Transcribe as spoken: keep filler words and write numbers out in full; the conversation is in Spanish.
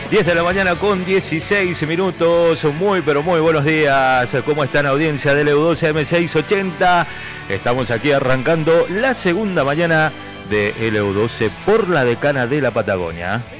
diez de la mañana con dieciséis minutos. Muy pero muy buenos días. ¿Cómo están, audiencia del E U doce A M seiscientos ochenta? Estamos aquí arrancando la segunda mañana de E U doce por la Decana de la Patagonia.